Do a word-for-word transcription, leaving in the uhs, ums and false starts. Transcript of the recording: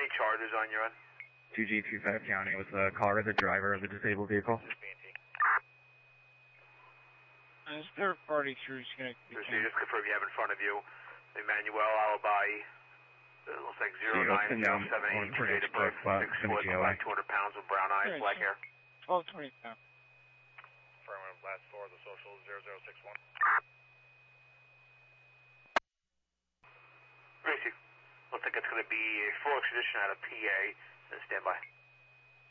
any charges on your end? two G two five County, was the caller the driver of the disabled vehicle? And this third party sure is going to... So you just confirm you have in front of you Emmanuel Alibi, it looks like zero nine zero seven eight, date of birth, six foot, about two hundred pounds with brown eyes, black hair. twelve twenty-five. Affirmative, last four of the social, zero zero six one. Gracie, looks like it's going to be a full extradition out of P A. Stand by.